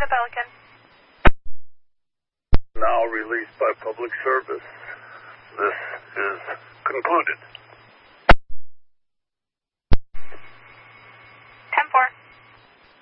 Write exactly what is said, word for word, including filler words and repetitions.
the Pelican. Now released by public service. This is concluded.